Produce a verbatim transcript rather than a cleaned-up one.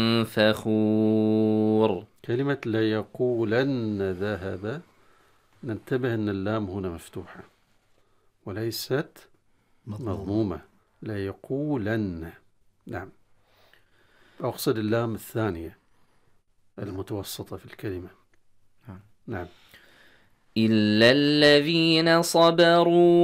فخور. كلمة ليقولن ذهب، ننتبه أن اللام هنا مفتوحة وليست مضمومة. ليقولن، نعم، أقصد اللام الثانية المتوسطة في الكلمة. نعم. إلا الذين صبروا